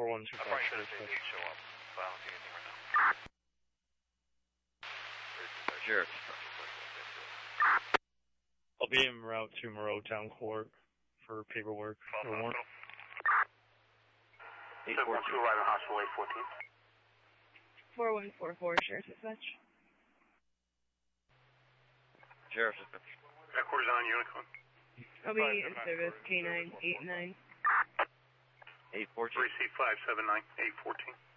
4125. I'm sure they need to show up, but I don't see anything right now. Sheriff. I'll be en route to Moreau Town Court for paperwork. For warrant. 712 arriving hospital 814. 4144, Sheriff's Dispatch. Sheriff's Dispatch. Headquarters on Unicorn. I'll be in service, K989. 814. 3C579, 814.